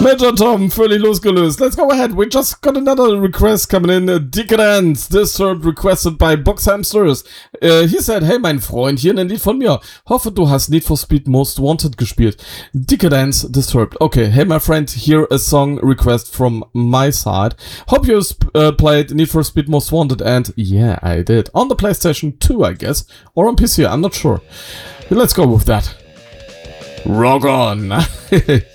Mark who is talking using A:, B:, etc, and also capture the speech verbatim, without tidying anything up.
A: Major Tom, völlig losgelöst. Let's go ahead. We just got another request coming in. Uh, Decadence, Disturbed, requested by Box Hamsters. Uh, he said, hey mein Freund, hier ein Lied von mir. Hoffe, du hast Need for Speed Most Wanted gespielt. Decadence, Disturbed. Okay, hey my friend, here a song request from my side. Hope you uh, played Need for Speed Most Wanted, and yeah, I did. On the PlayStation two, I guess. Or on P C, I'm not sure. Let's go with that. Rock on!